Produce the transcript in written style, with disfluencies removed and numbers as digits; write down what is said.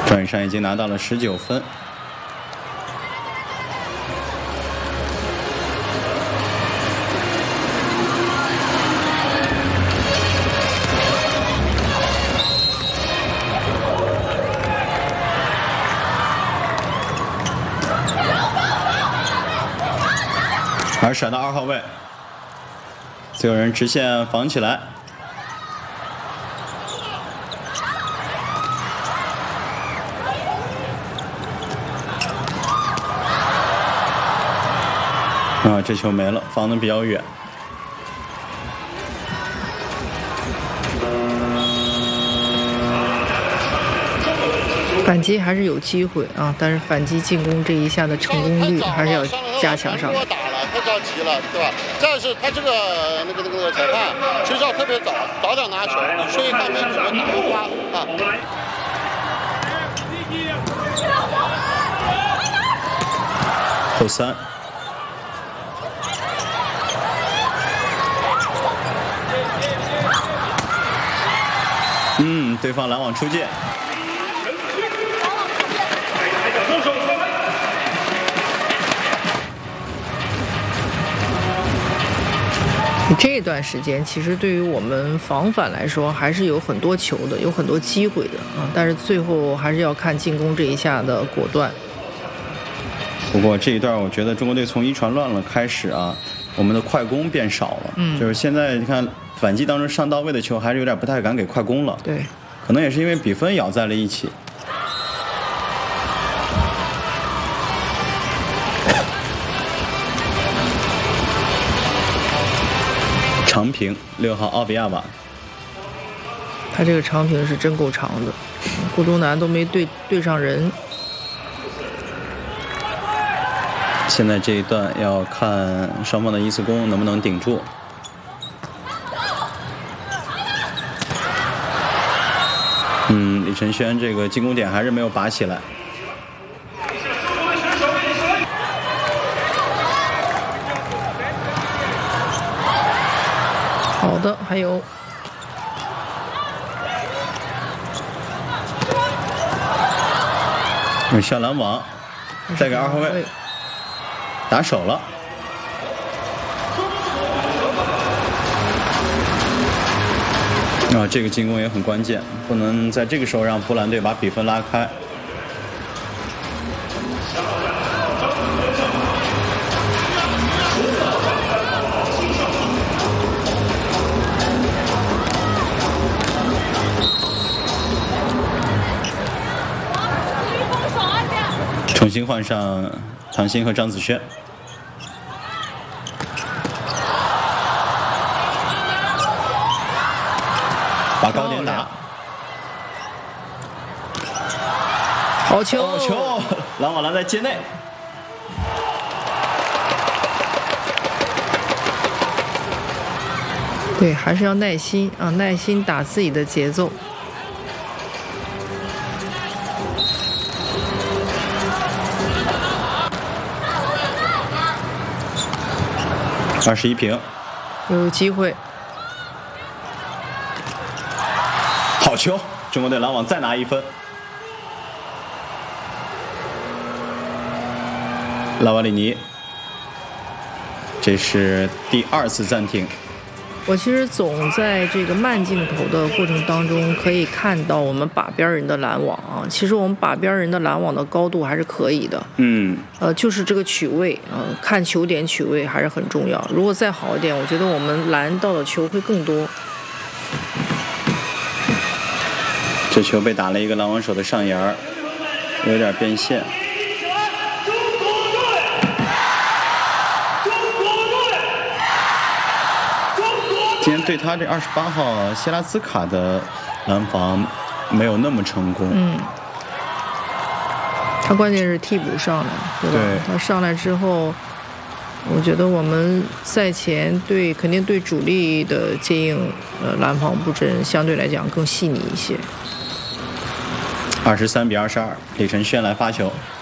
赵颖珊已经拿到了19分。而甩到2号位，最后人直线防起来。这球没了，防得比较远。 反击还是有机会啊，但是反击进攻这一下的成功率还是要加强上。 打了，太着急了，对吧？再是他这个裁判其实要特别早点拿球，你吹一看没准备打不花啊。 后3。对方拦网出界。 这段时间其实对于我们防反来说还是有很多球的，有很多机会的啊，但是最后还是要看进攻这一下的果断。 不过这一段我觉得中国队从一传乱了开始啊，我们的快攻变少了。就是现在你看反击当中上到位的球还是有点不太敢给快攻了。 对， 可能也是因为比分咬在了一起。长平6号奥比亚瓦， 他这个长平是真够长的，顾中南都没对上人。 现在这一段要看双方的一次攻能不能顶住。李承轩这个进攻点还是没有拔起来。 好的，还有上拦网，再给2号位打手了。这个进攻也很关键，不能在这个时候让波兰队把比分拉开。重新换上唐鑫和张子萱。把高点打， 好球！ 好球！拦网拦在界内。 对，还是要耐心啊，耐心打自己的节奏。 21平， 有机会。 好球！中国队拦网再拿1分。拉瓦里尼，这是第2次暂停。 我其实总在这个慢镜头的过程当中可以看到我们把边人的拦网啊，其实我们把边人的拦网的高度还是可以的。就是这个取位看球点取位还是很重要。如果再好一点，我觉得我们拦到的球会更多。 这球被打了一个拦网手的上沿，有点变线。今天对他这28号谢拉兹卡的拦防没有那么成功。 他关键是替补上来，对吧？对，他上来之后，我觉得我们赛前肯定对主力的接应拦防布阵相对来讲更细腻一些。 23比22，李承轩来发球。